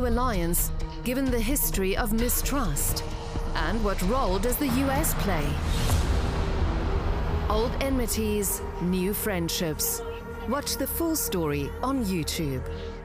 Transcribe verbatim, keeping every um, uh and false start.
alliance given the history of mistrust? And what role does the U S play? Old enmities, new friendships. Watch the full story on YouTube.